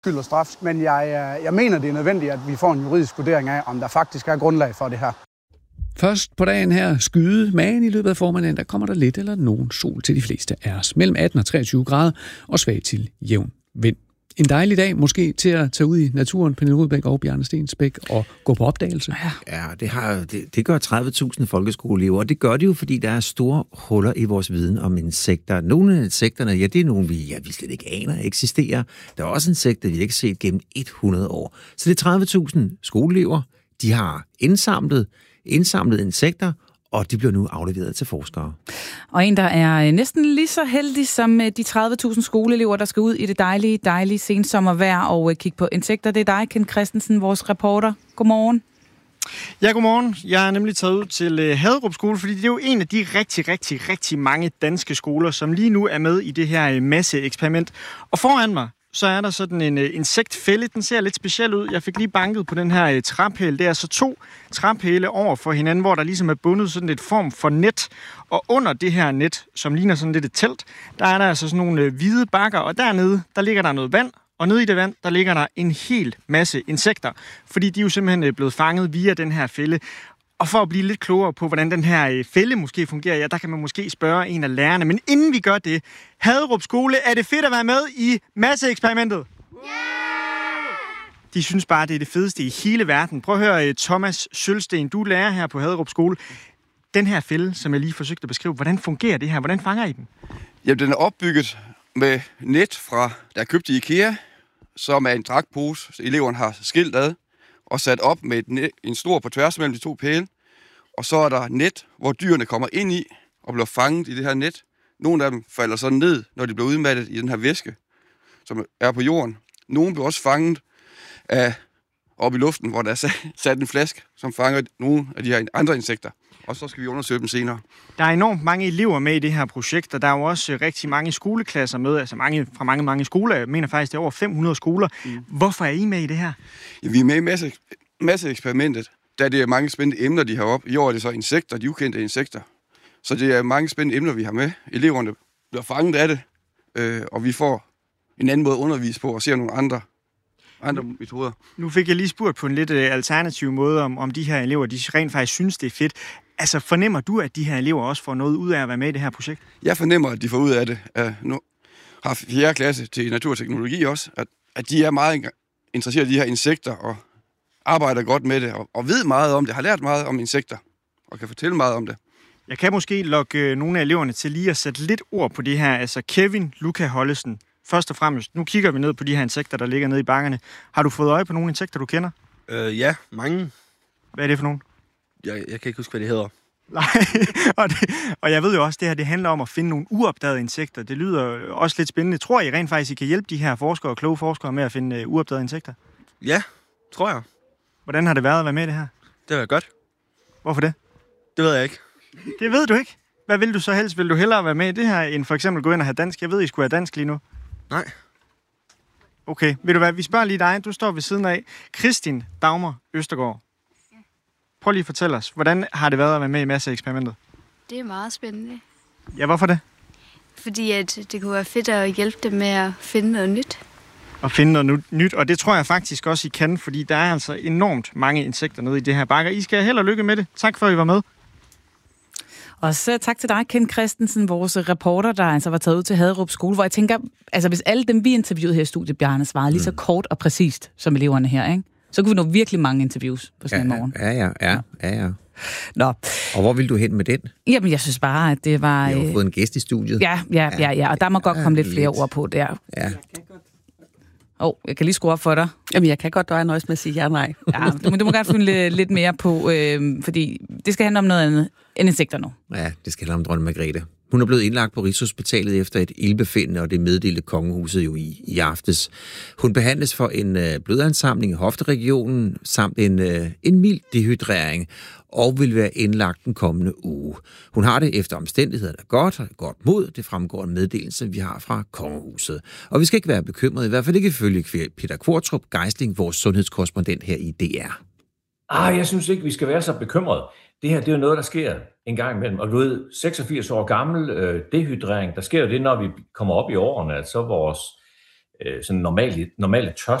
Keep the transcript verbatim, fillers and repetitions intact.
skyld og straf, men jeg, jeg mener, det er nødvendigt, at vi får en juridisk vurdering af, om der faktisk er grundlag for det her. Først på dagen her skyde, men i løbet af formiddagen, der kommer der lidt eller nogen sol til de fleste af os. Mellem atten og treogtyve grader og svag til jævn vind. En dejlig dag måske til at tage ud i naturen, Pernille Rudbæk og Bjarne Stensbæk, og gå på opdagelse. Ja, det, har, det, det gør tredive tusind folkeskoleelever, og det gør det jo, fordi der er store huller i vores viden om insekter. Nogle af insekterne, ja, det er nogle, vi, ja, vi slet ikke aner eksisterer. Der er også insekter, vi ikke har set gennem hundrede år. Så det er tredive tusind skoleelever, de har indsamlet, indsamlet insekter, og de bliver nu afleveret til forskere. Og en, der er næsten lige så heldig som de tredive tusind skoleelever, der skal ud i det dejlige, dejlige sensommervejr og kigge på insekter. Det er dig, Ken Christensen, vores reporter. Godmorgen. Ja, godmorgen. Jeg er nemlig taget ud til Haderup Skole, fordi det er jo en af de rigtig, rigtig, rigtig mange danske skoler, som lige nu er med i det her masseeksperiment. Og foran mig, så er der sådan en uh, insektfælde. Den ser lidt speciel ud. Jeg fik lige banket på den her uh, træpæl. Det er altså to træpæle over for hinanden, hvor der ligesom er bundet sådan et form for net. Og under det her net, som ligner sådan lidt et telt, der er der altså sådan nogle uh, hvide bakker. Og dernede, der ligger der noget vand. Og nede i det vand, der ligger der en hel masse insekter. Fordi de er jo simpelthen uh, blevet fanget via den her fælde. Og for at blive lidt klogere på, hvordan den her fælde måske fungerer, ja, der kan man måske spørge en af lærerne. Men inden vi gør det, Haderup Skole, er det fedt at være med i masseeksperimentet? Yeah! De synes bare, det er det fedeste i hele verden. Prøv at høre, Thomas Sølsten, du er lærer her på Haderup Skole. Den her fælde, som jeg lige forsøgte at beskrive, hvordan fungerer det her? Hvordan fanger I den? Jamen, den er opbygget med net fra, der er købt i IKEA, som er en dragtpose, så eleverne har skilt ad, og sat op med et net, en stor på tværs mellem de to pæle. Og så er der net, hvor dyrene kommer ind i og bliver fanget i det her net. Nogle af dem falder så ned, når de bliver udmattet i den her væske, som er på jorden. Nogle bliver også fanget af oppe i luften, hvor der er sat en flaske, som fanger nogle af de her andre insekter. Og så skal vi undersøge dem senere. Der er enormt mange elever med i det her projekt, og der er jo også rigtig mange skoleklasser med, altså mange, fra mange, mange skoler. Jeg mener faktisk, det er over fem hundrede skoler. Mm. Hvorfor er I med i det her? Ja, vi er med i masse, masse eksperimentet, da det er mange spændende emner, de har op. I år er det så insekter, de ukendte insekter. Så det er mange spændende emner, vi har med. Eleverne bliver fanget af det, øh, og vi får en anden måde at undervise på og se nogle andre, andre metoder. Nu fik jeg lige spurgt på en lidt alternativ måde, om, om de her elever, de rent faktisk synes, det er fedt. Altså, fornemmer du, at de her elever også får noget ud af at være med i det her projekt? Jeg fornemmer, at de får ud af det. Jeg nu har fjerde klasse til naturteknologi også, at, at de er meget interesseret i de her insekter og arbejder godt med det og, og ved meget om det, har lært meget om insekter og kan fortælle meget om det. Jeg kan måske lokke nogle af eleverne til lige at sætte lidt ord på det her. Altså Kevin Luca Hollesen, først og fremmest, nu kigger vi ned på de her insekter, der ligger nede i bakkerne. Har du fået øje på nogle insekter, du kender? Øh, ja, mange. Hvad er det for nogle? Jeg, jeg kan ikke huske, hvad det hedder. Nej, og, det, og jeg ved jo også, at det her det handler om at finde nogle uopdagede insekter. Det lyder også lidt spændende. Tror I rent faktisk, I kan hjælpe de her forskere, kloge forskere med at finde uh, uopdagede insekter? Ja, tror jeg. Hvordan har det været at være med i det her? Det var godt. Hvorfor det? Det ved jeg ikke. Det ved du ikke? Hvad vil du så helst? Vil du hellere være med i det her, end for eksempel gå ind og have dansk? Jeg ved, I skulle have dansk lige nu. Nej. Okay, ved du hvad? Vi spørger lige dig. Du står ved siden af Kristin Dagmar Østergaard. Prøv lige at fortælle os, hvordan har det været at være med i masseeksperimentet? Det er meget spændende. Ja, hvorfor det? Fordi at det kunne være fedt at hjælpe dem med at finde noget nyt. At finde noget nyt, og det tror jeg faktisk også, I kan, fordi der er altså enormt mange insekter nede i det her bakker. I skal held og lykke med det. Tak for, at I var med. Og så tak til dig, Ken Christensen, vores reporter, der altså var taget ud til Haderup Skole, hvor jeg tænker, altså hvis alle dem, vi interviewede her i studiet, Bjarne, svarede lige så kort og præcist som eleverne her, ikke? Så kunne vi nå virkelig mange interviews på sådan ja, en morgen. Ja, ja, ja, ja, ja. Nå. Og hvor vil du hen med den? Jamen, jeg synes bare, at det var... Vi har jo fået en gæst i studiet. Ja, ja, ja, ja, og der må godt komme lidt flere ord på der. Ja. Åh, oh, jeg kan lige skrue op for dig. Jamen, jeg kan godt døje nøjes med at sige ja nej. Ja, men du må gerne finde lidt, lidt mere på, øh, fordi det skal handle om noget andet end insekter nu. Ja, det skal handle om dronning Margrethe. Hun er blevet indlagt på Rigshospitalet efter et ildbefindende, og det meddelte kongehuset jo i, i aftes. Hun behandles for en øh, blødansamling i hofteregionen, samt en, øh, en mild dehydrering, og vil være indlagt den kommende uge. Hun har det efter omstændighederne godt, og godt mod. Det fremgår en meddelelse, vi har fra kongehuset. Og vi skal ikke være bekymrede, i hvert fald ikke ifølge Peter Kvartrup Geisling, vores sundhedskorrespondent her i D R. Ah, jeg synes ikke, vi skal være så bekymrede. Det her, det er jo noget, der sker en gang imellem. Og du ved, seksogfirs år gammel øh, dehydrering, der sker jo det, når vi kommer op i årene, at så vores øh, sådan normale, normale tør